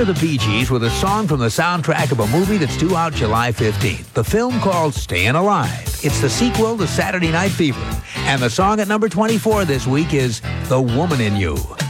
honor the Bee Gees with a song from the soundtrack of a movie that's due out July 15th. The film called Staying Alive. It's the sequel to Saturday Night Fever. And the song at number 24 this week is The Woman in You.